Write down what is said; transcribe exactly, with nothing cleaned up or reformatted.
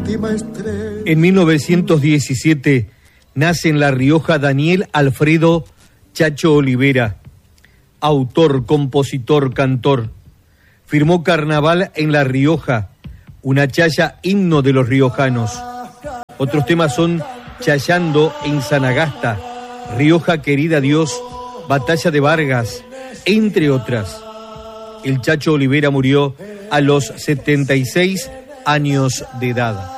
última estrella. En mil novecientos diecisiete nace en La Rioja Daniel Alfredo Chacho Olivera, autor, compositor, cantor. Firmó Carnaval en La Rioja, una chaya himno de los riojanos. Otros temas son Chayando en Sanagasta, Rioja Querida Dios, Batalla de Vargas, entre otras. El Chacho Olivera murió a los setenta y seis años de edad.